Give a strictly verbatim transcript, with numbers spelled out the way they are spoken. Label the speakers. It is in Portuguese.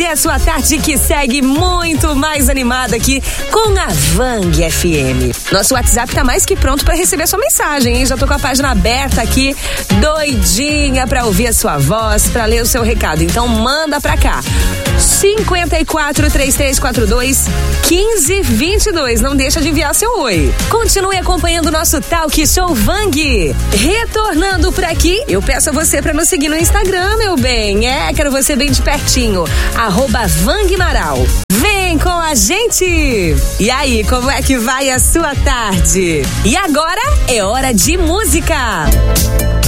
Speaker 1: a sua tarde que segue muito mais animada aqui com a Vang F M. Nosso WhatsApp tá mais que pronto para receber a sua mensagem, hein? Já tô com a página aberta aqui, doidinha pra ouvir a sua voz, pra ler o seu recado. Então manda pra cá. cinco quatro, três três quatro dois, um cinco dois dois. Não deixa de enviar seu oi. Continue acompanhando o nosso Talk Show Vang. Retornando por aqui, eu peço a você pra nos seguir no Instagram, meu bem. É, quero você bem de pertinho. Arroba Vang Maral. Vem com a gente! E aí, como é que vai a sua tarde? E agora é hora de música!